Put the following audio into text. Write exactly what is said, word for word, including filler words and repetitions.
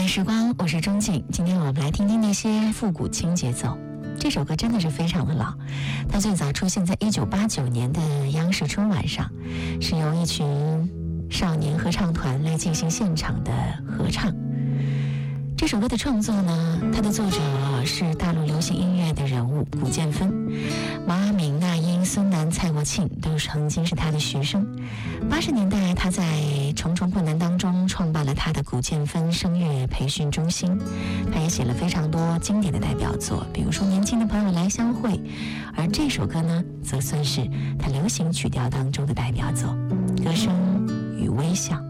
时光，我是钟静。今天我们来听听那些复古轻节奏。这首歌真的是非常的老，它最早出现在一九八九年的央视春晚上，是由一群少年合唱团来进行现场的合唱。这首歌的创作呢，它的作者是大陆流行音乐的人物古建芬，毛阿敏、那英、孙楠、蔡国庆都曾经是他的学生。八十年代，他在重重困难当中创办了他的古建芬声乐培训中心，他也写了非常多经典的代表作，比如说《年轻的朋友来相会》，而这首歌呢，则算是他流行曲调当中的代表作，歌声与微笑。